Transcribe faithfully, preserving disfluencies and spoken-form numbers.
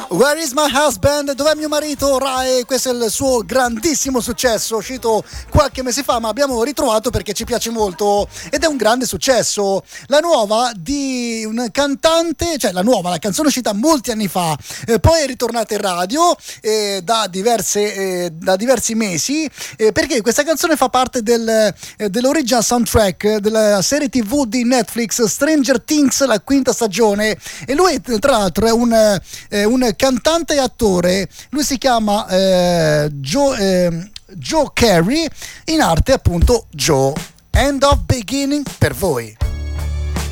Where is my husband? Dov'è mio marito? Rae, questo è il suo grandissimo successo, uscito qualche mese fa, ma abbiamo ritrovato perché ci piace molto ed è un grande successo. La nuova di un cantante, cioè la nuova, la canzone è uscita molti anni fa, eh, poi è ritornata in radio eh, da, diverse, eh, da diversi mesi, eh, perché questa canzone fa parte del, eh, dell'original soundtrack della serie tivù di Netflix Stranger Things, la quinta stagione, e lui tra l'altro è un, eh, un cantante e attore. Lui si chiama eh, Joe, eh, Joe Carey, in arte appunto Joe. End of Beginning per voi.